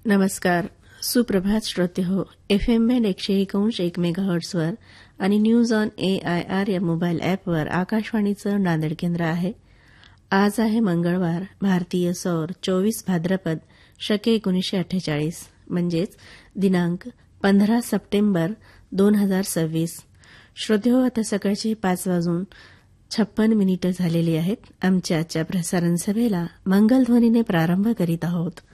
नमस्कार. सुप्रभात श्रोते हो. FM बँड 101.1 मेगाहर्ट्झवर आणि न्यूज ऑन AIR या मोबाईल ॲपवर आकाशवाणीचं नांदेड केंद्र आहे. आज आहे मंगळवार, भारतीय सौर 24 भाद्रपद शके 1948 म्हणजेच दिनांक 15 सप्टेंबर 2026. श्रोते हो, आता सकाळचे 5:56 झालेली आहेत. आमच्या आजच्या प्रसारण सभेला मंगलध्वनीने प्रारंभ करीत आहोत.